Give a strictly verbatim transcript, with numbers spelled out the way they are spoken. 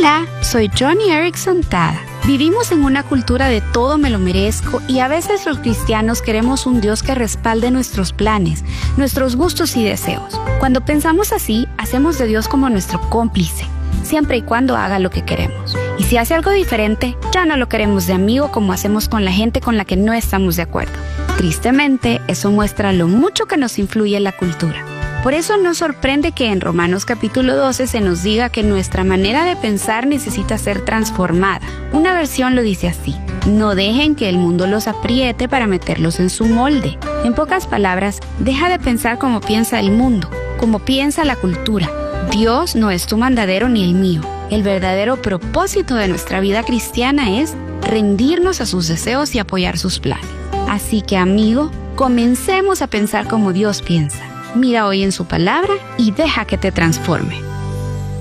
Hola, soy Joni Eareckson Tada. Vivimos en una cultura de todo me lo merezco y a veces los cristianos queremos un Dios que respalde nuestros planes, nuestros gustos y deseos. Cuando pensamos así, hacemos de Dios como nuestro cómplice, siempre y cuando haga lo que queremos. Y si hace algo diferente, ya no lo queremos de amigo como hacemos con la gente con la que no estamos de acuerdo. Tristemente, eso muestra lo mucho que nos influye la cultura. Por eso nos sorprende que en Romanos capítulo doce se nos diga que nuestra manera de pensar necesita ser transformada. Una versión lo dice así: no dejen que el mundo los apriete para meterlos en su molde. En pocas palabras, deja de pensar como piensa el mundo, como piensa la cultura. Dios no es tu mandadero ni el mío. El verdadero propósito de nuestra vida cristiana es rendirnos a sus deseos y apoyar sus planes. Así que, amigo, comencemos a pensar como Dios piensa. Mira hoy en su palabra y deja que te transforme.